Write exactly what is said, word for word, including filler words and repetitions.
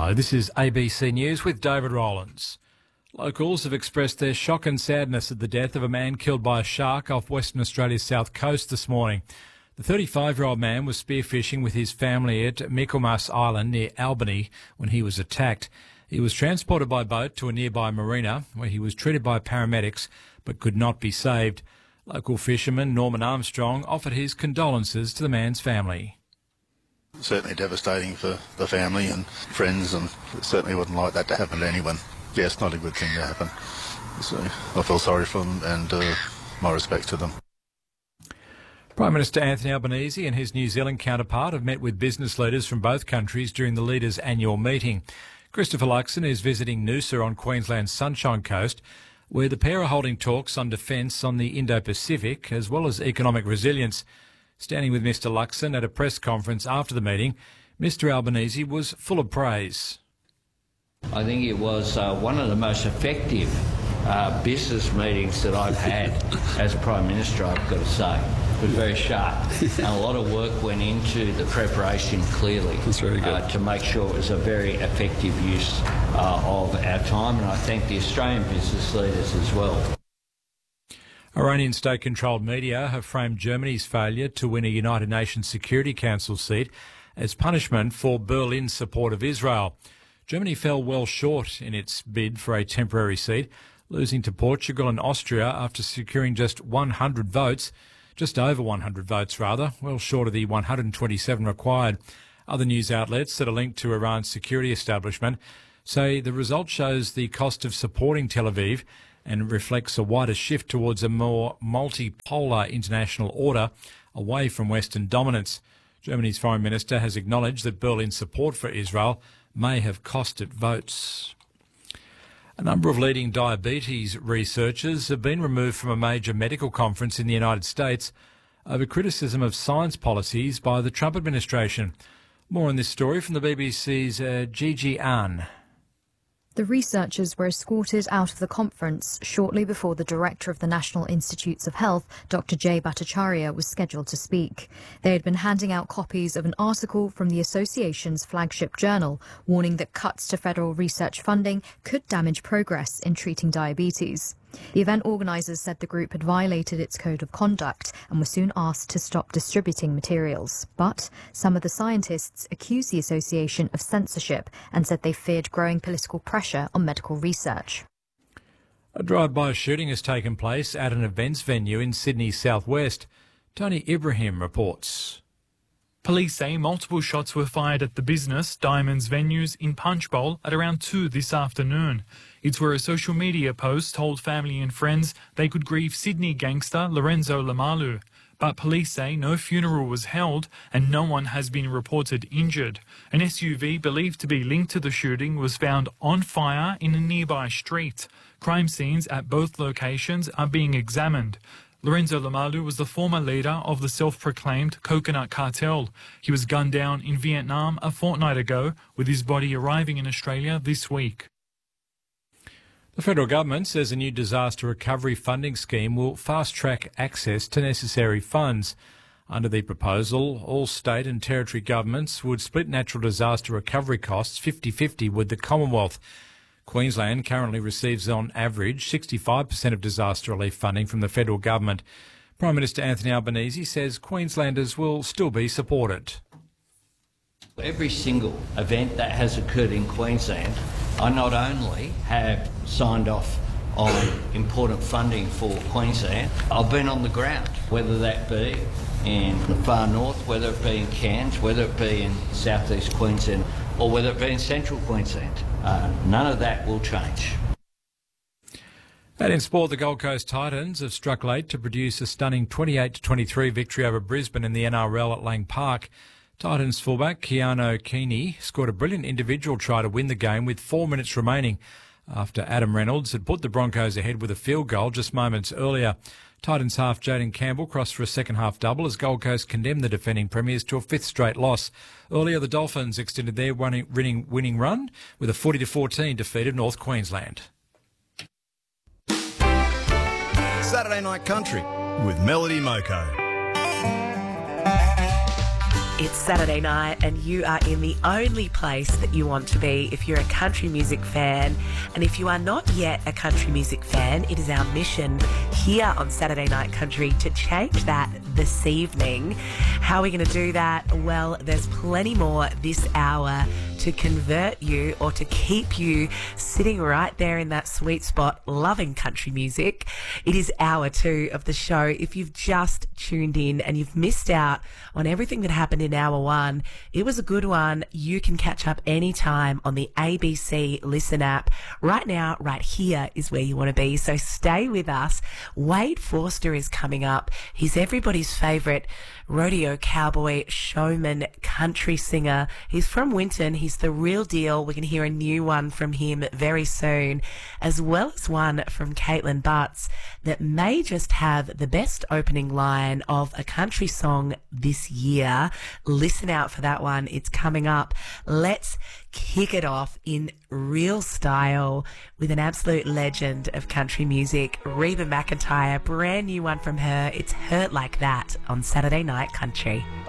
Hello, this is A B C News with David Rowlands. Locals have expressed their shock and sadness at the death of a man killed by a shark off Western Australia's south coast this morning. The thirty-five-year-old man was spearfishing with his family at Michaelmas Island near Albany when he was attacked. He was transported by boat to a nearby marina where he was treated by paramedics but could not be saved. Local fisherman Norman Armstrong offered his condolences to the man's family. Certainly devastating for the family and friends, and certainly wouldn't like that to happen to anyone. Yeah, it's not a good thing to happen. So I feel sorry for them and uh, my respect to them. Prime Minister Anthony Albanese and his New Zealand counterpart have met with business leaders from both countries during the leaders' annual meeting. Christopher Luxon is visiting Noosa on Queensland's Sunshine Coast, where the pair are holding talks on defence on the Indo-Pacific as well as economic resilience. Standing with Mr Luxon at a press conference after the meeting, Mr Albanese was full of praise. I think it was uh, one of the most effective uh, business meetings that I've had as Prime Minister, I've got to say. It was very sharp, and a lot of work went into the preparation, clearly. That's very good. Uh, to make sure it was a very effective use uh, of our time, and I thank the Australian business leaders as well. Iranian state-controlled media have framed Germany's failure to win a United Nations Security Council seat as punishment for Berlin's support of Israel. Germany fell well short in its bid for a temporary seat, losing to Portugal and Austria after securing just one hundred votes, just over one hundred votes rather, well short of the one hundred twenty-seven required. Other news outlets that are linked to Iran's security establishment say the result shows the cost of supporting Tel Aviv and reflects a wider shift towards a more multipolar international order away from Western dominance. Germany's foreign minister has acknowledged that Berlin's support for Israel may have cost it votes. A number of leading diabetes researchers have been removed from a major medical conference in the United States over criticism of science policies by the Trump administration. More on this story from the B B C's uh, Gigi Ahn. The researchers were escorted out of the conference shortly before the director of the National Institutes of Health, Doctor Jay Bhattacharya, was scheduled to speak. They had been handing out copies of an article from the association's flagship journal, warning that cuts to federal research funding could damage progress in treating diabetes. The event organisers said the group had violated its code of conduct and were soon asked to stop distributing materials. But some of the scientists accused the association of censorship and said they feared growing political pressure on medical research. A drive-by shooting has taken place at an events venue in Sydney's southwest. Tony Ibrahim reports. Police say multiple shots were fired at the business Diamonds venues in Punchbowl at around two this afternoon. It's where a social media post told family and friends they could grieve Sydney gangster Lorenzo Lamalu. But police say no funeral was held and no one has been reported injured. An S U V believed to be linked to the shooting was found on fire in a nearby street. Crime scenes at both locations are being examined. Lorenzo Lamalu was the former leader of the self-proclaimed Coconut Cartel. He was gunned down in Vietnam a fortnight ago, with his body arriving in Australia this week. The federal government says a new disaster recovery funding scheme will fast-track access to necessary funds. Under the proposal, all state and territory governments would split natural disaster recovery costs fifty-fifty with the Commonwealth. Queensland currently receives on average sixty-five percent of disaster relief funding from the federal government. Prime Minister Anthony Albanese says Queenslanders will still be supported. Every single event that has occurred in Queensland, I not only have signed off on important funding for Queensland, I've been on the ground, whether that be in the far north, whether it be in Cairns, whether it be in southeast Queensland, or whether it be in central Queensland. Uh, none of that will change. And in sport, the Gold Coast Titans have struck late to produce a stunning twenty-eight to twenty-three victory over Brisbane in the N R L at Lang Park. Titans fullback Keano Keeney scored a brilliant individual try to win the game with four minutes remaining after Adam Reynolds had put the Broncos ahead with a field goal just moments earlier. Titans half Jaden Campbell crossed for a second-half double as Gold Coast condemned the defending premiers to a fifth straight loss. Earlier, the Dolphins extended their winning, winning run with a forty to fourteen defeat of North Queensland. Saturday Night Country with Melody Moko. It's Saturday night and you are in the only place that you want to be if you're a country music fan. And if you are not yet a country music fan, it is our mission here on Saturday Night Country to change that this evening. How are we going to do that? Well, there's plenty more this hour to convert you or to keep you sitting right there in that sweet spot loving country music. It is hour two of the show. If you've just tuned in and you've missed out on everything that happened in hour one, it was a good one. You can catch up anytime on the A B C Listen app. Right now, right here is where you want to be. So stay with us. Wade Forster is coming up. He's everybody's favourite rodeo cowboy, showman, country singer. He's from Winton. He's the real deal. We're going to hear a new one from him very soon, as well as one from Caitlin Butts that may just have the best opening line of a country song this year. Listen out for that one. It's coming up. Let's kick it off in real style with an absolute legend of country music, Reba McEntire. Brand new one from her. It's Hurt Like That on Saturday Night Country.